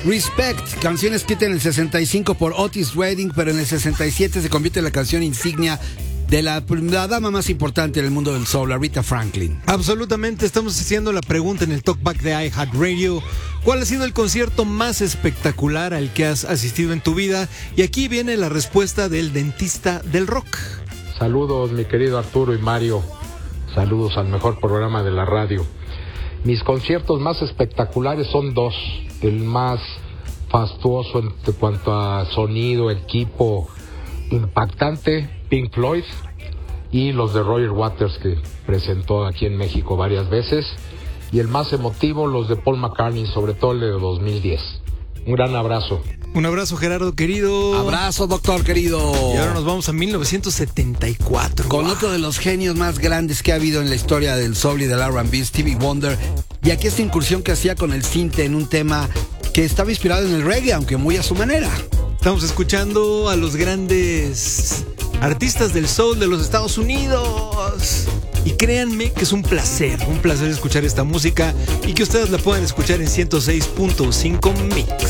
Respect, canción escrita en el 65 por Otis Redding, pero en el 67 se convierte en la canción insignia de la dama más importante del mundo del soul, Aretha Franklin. Absolutamente, estamos haciendo la pregunta en el Talkback de iHeartRadio. ¿Cuál ha sido el concierto más espectacular al que has asistido en tu vida? Y aquí viene la respuesta del dentista del rock. Saludos, mi querido Arturo y Mario. Saludos al mejor programa de la radio. Mis conciertos más espectaculares son dos. El más fastuoso en cuanto a sonido, equipo impactante, Pink Floyd, y los de Roger Waters, que presentó aquí en México varias veces, y el más emotivo, los de Paul McCartney, sobre todo el de 2010. Un gran abrazo. Un abrazo, Gerardo querido. Abrazo, doctor querido. Y ahora nos vamos a 1974. Con otro de los genios más grandes que ha habido en la historia del soul y del R&B, Stevie Wonder. Y aquí esta incursión que hacía con el synth en un tema que estaba inspirado en el reggae, aunque muy a su manera. Estamos escuchando a los grandes artistas del soul de los Estados Unidos. Y créanme que es un placer escuchar esta música y que ustedes la puedan escuchar en 106.5 Mix.